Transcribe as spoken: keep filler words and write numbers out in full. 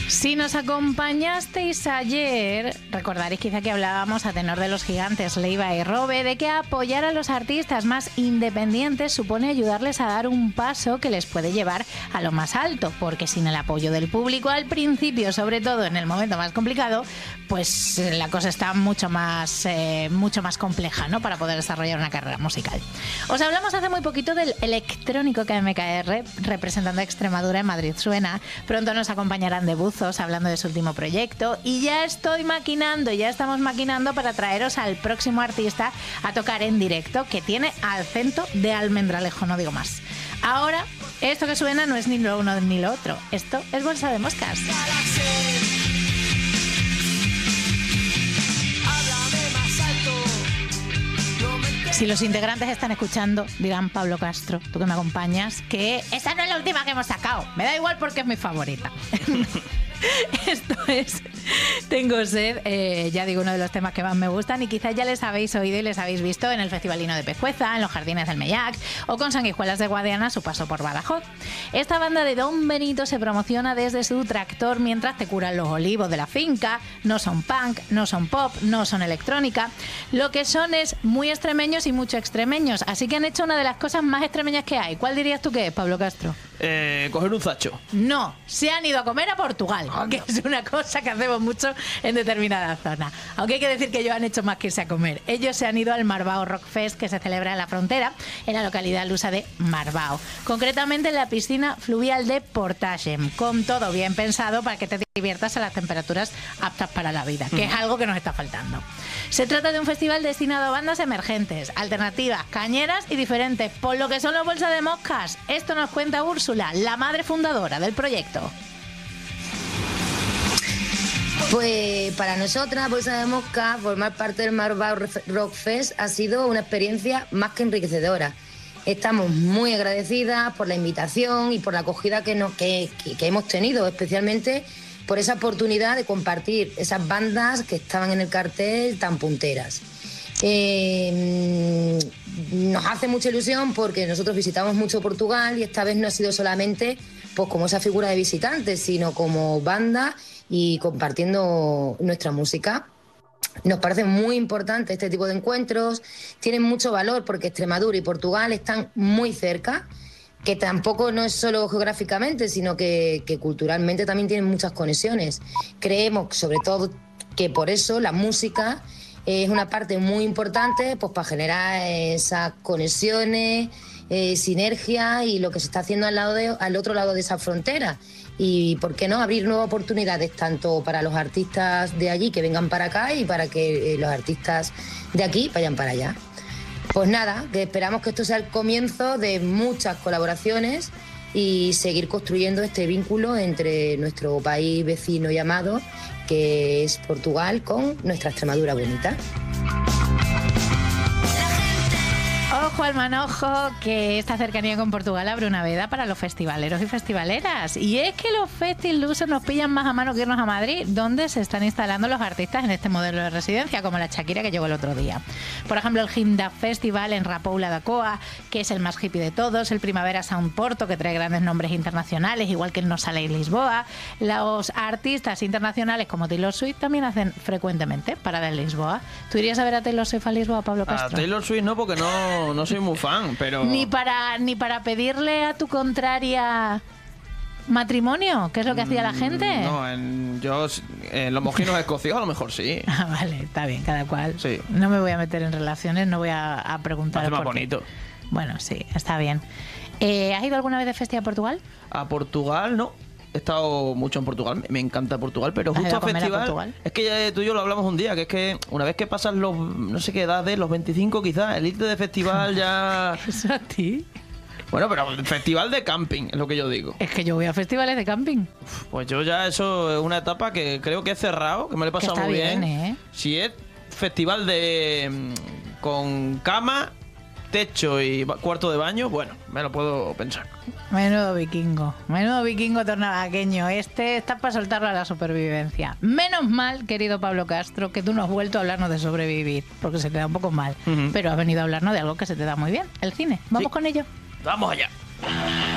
Si nos acompañasteis ayer, recordaréis quizá que hablábamos a tenor de los gigantes Leiva y Robe de que apoyar a los artistas más independientes supone ayudarles a dar un paso que les puede llevar a lo más alto, porque sin el apoyo del público al principio, sobre todo en el momento más complicado, pues la cosa está mucho más, eh, mucho más compleja, ¿no?, para poder desarrollar una carrera musical. Os hablamos hace muy poquito del electrónico K M K R, representando a Extremadura en Madrid Suena. Pronto nos acompañarán de Buzos hablando de su último proyecto, y ya estoy maquinando, ya estamos maquinando para traeros al próximo artista a tocar en directo, que tiene acento de almendralejo, no digo más. Ahora, esto que suena no es ni lo uno ni lo otro, esto es Bolsa de Moscas. Si los integrantes están escuchando, dirán: Pablo Castro, tú que me acompañas, que esa no es la última que hemos sacado. Me da igual porque es mi favorita. Esto es Tengo Sed, eh, ya digo, uno de los temas que más me gustan, y quizás ya les habéis oído y les habéis visto en el Festivalino de Pejueza, en los Jardines del Mellac o con Sanguijuelas de Guadiana su paso por Badajoz. Esta banda de Don Benito se promociona desde su tractor mientras te curan los olivos de la finca. No son punk, no son pop, no son electrónica. Lo que son es muy extremeños y mucho extremeños, así que han hecho una de las cosas más extremeñas que hay. ¿Cuál dirías tú que es, Pablo Castro? Eh, coger un zacho. No, se han ido a comer a Portugal, ah, que no. Es una cosa que hacemos mucho en determinada zona. Aunque hay que decir que ellos han hecho más que irse a comer. Ellos se han ido al Marbao Rock Fest, que se celebra en la frontera, en la localidad lusa de Marbao. Concretamente en la piscina fluvial de Portagem, con todo bien pensado para que te diviertas a las temperaturas aptas para la vida, que mm. es algo que nos está faltando. Se trata de un festival destinado a bandas emergentes, alternativas, cañeras y diferentes, por lo que son los Bolsa de Moscas. Esto nos cuenta Úrsula, la madre fundadora del proyecto. Pues para nosotras, Bolsa de Mosca, formar parte del Marbao Rock Fest ha sido una experiencia más que enriquecedora. Estamos muy agradecidas por la invitación y por la acogida que, nos, que, que, que hemos tenido, especialmente por esa oportunidad de compartir esas bandas que estaban en el cartel tan punteras. Eh, nos hace mucha ilusión porque nosotros visitamos mucho Portugal y esta vez no ha sido solamente pues, como esa figura de visitante, sino como banda y compartiendo nuestra música. Nos parece muy importante este tipo de encuentros, tienen mucho valor porque Extremadura y Portugal están muy cerca, que tampoco no es solo geográficamente, sino que, que culturalmente también tienen muchas conexiones. Creemos, sobre todo, que por eso la música es una parte muy importante pues, para generar esas conexiones, eh, sinergia y lo que se está haciendo al, lado de, al otro lado de esa frontera. Y, ¿por qué no?, abrir nuevas oportunidades tanto para los artistas de allí que vengan para acá y para que eh, los artistas de aquí vayan para allá. Pues nada, que esperamos que esto sea el comienzo de muchas colaboraciones y seguir construyendo este vínculo entre nuestro país vecino y amado, que es Portugal, con nuestra Extremadura bonita. Ojo al manojo, que esta cercanía con Portugal abre una veda para los festivaleros y festivaleras. Y es que los festilusos nos pillan más a mano que irnos a Madrid, donde se están instalando los artistas en este modelo de residencia, como la Shakira que llegó el otro día. Por ejemplo, el Ginda Festival en Rapoula da Coa, que es el más hippie de todos, el Primavera Sound Porto, que trae grandes nombres internacionales, igual que el No Sale Lisboa. Los artistas internacionales como Taylor Swift también hacen frecuentemente parada en Lisboa. ¿Tú irías a ver a Taylor Swift a Lisboa, Pablo Castro? A Taylor Swift no, porque no... No soy muy fan, pero... Ni para, ni para pedirle a tu contraria matrimonio, que es lo que hacía la gente. No, en, yo en los mojinos escocidos a lo mejor sí. Ah, vale, está bien, cada cual. Sí. No me voy a meter en relaciones, no voy a, a preguntar. Hace más por qué. bonito. Bueno, sí, está bien. Eh, ¿Has ido alguna vez de festi a Portugal? A Portugal no. He estado mucho en Portugal, me encanta Portugal, pero justo a festival, a es que ya tú y yo lo hablamos un día, que es que una vez que pasas los, no sé qué edad de los veinticinco quizás, el irte de festival ya... ¿Eso a ti? Bueno, pero festival de camping, es lo que yo digo. Es que yo voy a festivales de camping. Pues yo ya eso es una etapa que creo que he cerrado, que me lo he pasado muy bien. bien ¿eh? Si es festival de con cama, techo y cuarto de baño, bueno, me lo puedo pensar. Menudo vikingo, menudo vikingo tornavaqueño. Este está para soltarlo a la supervivencia. Menos mal, querido Pablo Castro, que tú no has vuelto a hablarnos de sobrevivir, porque se te da un poco mal. Uh-huh. Pero has venido a hablarnos de algo que se te da muy bien, el cine. ¿Vamos sí. con ello? Vamos allá.